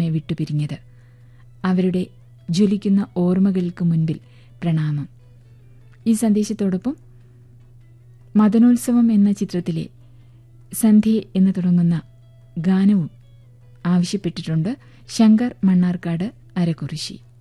നമ്മെ വിട്ടുപിരിഞ്ഞത്. അവരുടെ ജ്വലിക്കുന്ന ഓർമ്മകൾക്ക് മുൻപിൽ പ്രണാമം. ഈ സന്ദേശത്തോടൊപ്പം മദനോത്സവം എന്ന ചിത്രത്തിലെ സന്ധ്യ എന്ന് തുടങ്ങുന്ന ഗാനവും ആവശ്യപ്പെട്ടിട്ടുണ്ട് ശങ്കർ മണ്ണാർക്കാട് അരക്കുറിശി.